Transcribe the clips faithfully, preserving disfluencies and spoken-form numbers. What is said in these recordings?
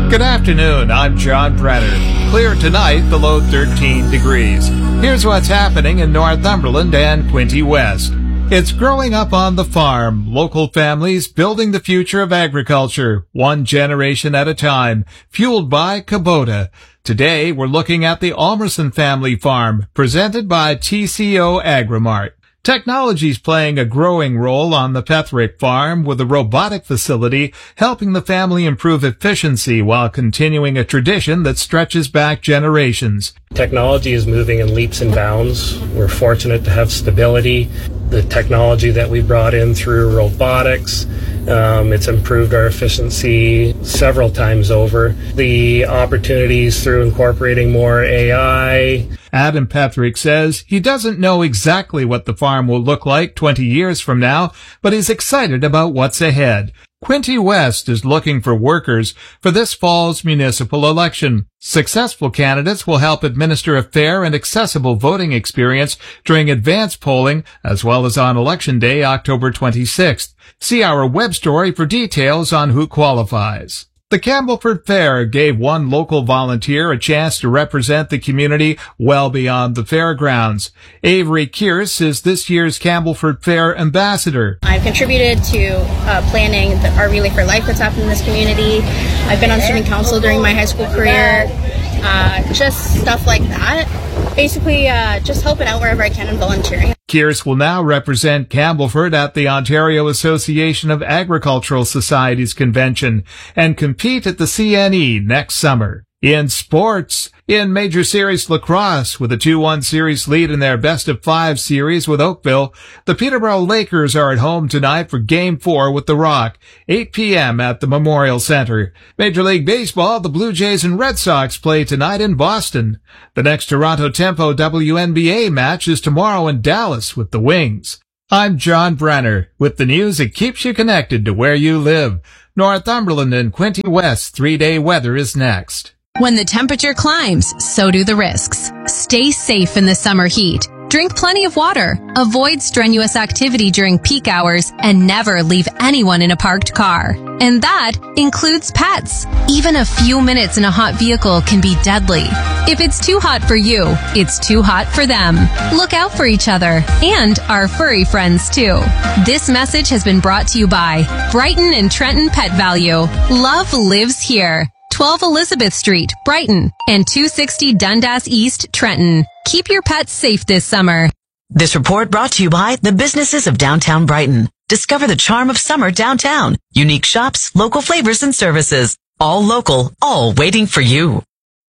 Good afternoon, I'm John Brenner. Clear tonight, the low thirteen degrees. Here's what's happening in Northumberland and Quinte West. It's growing up on the farm, local families building the future of agriculture, one generation at a time, fueled by Kubota. Today, we're looking at the Almerson family farm, presented by T C O Agrimart. Technology's playing a growing role on the Petherick farm with a robotic facility helping the family improve efficiency while continuing a tradition that stretches back generations. Technology is moving in leaps and bounds. We're fortunate to have stability. The technology that we brought in through robotics, um, it's improved our efficiency several times over. The opportunities through incorporating more A I. Adam Petherick says he doesn't know exactly what the farm will look like twenty years from now, but he's excited about what's ahead. Quinte West is looking for workers for this fall's municipal election. Successful candidates will help administer a fair and accessible voting experience during advance polling as well as on Election Day, October twenty-sixth. See our web story for details on who qualifies. The Campbellford Fair gave one local volunteer a chance to represent the community well beyond the fairgrounds. Avery Kearse is this year's Campbellford Fair ambassador. I've contributed to uh, planning the, our Relay for Life that's happened in this community. I've been on student council during my high school career. Uh, just stuff like that. Basically, uh, just helping out wherever I can and volunteering. Kearse will now represent Campbellford at the Ontario Association of Agricultural Societies Convention and compete at the C N E next summer. In sports, in Major Series lacrosse, with a two one series lead in their best of five series with Oakville, the Peterborough Lakers are at home tonight for Game four with the Rock, eight p.m. at the Memorial Centre. Major League Baseball, the Blue Jays and Red Sox play tonight in Boston. The next Toronto Tempo W N B A match is tomorrow in Dallas with the Wings. I'm John Brenner with the news that keeps you connected to where you live. Northumberland and Quinte West three-day weather is next. When the temperature climbs, so do the risks. Stay safe in the summer heat. Drink plenty of water. Avoid strenuous activity during peak hours and never leave anyone in a parked car. And that includes pets. Even a few minutes in a hot vehicle can be deadly. If it's too hot for you, it's too hot for them. Look out for each other and our furry friends too. This message has been brought to you by Brighton and Trenton Pet Value. Love lives here. twelve Elizabeth Street, Brighton, and two sixty Dundas East, Trenton. Keep your pets safe this summer. This report brought to you by the businesses of downtown Brighton. Discover the charm of summer downtown. Unique shops, local flavors and services. All local, all waiting for you.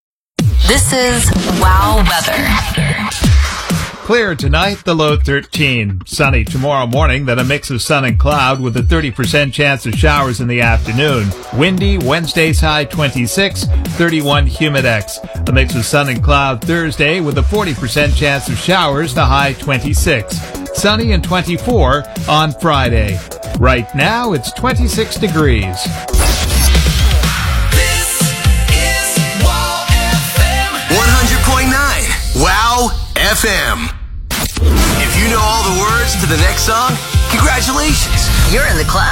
This is Wow Weather. Clear tonight, the low thirteen. Sunny tomorrow morning, then a mix of sun and cloud with a thirty percent chance of showers in the afternoon. Windy, Wednesday's high twenty-six, thirty-one Humidex. A mix of sun and cloud Thursday with a forty percent chance of showers, the high twenty-six. Sunny and twenty-four on Friday. Right now, it's twenty-six degrees. This is Wow F M. one hundred point nine. Wow F M. If you know all the words to the next song, congratulations. You're in the club.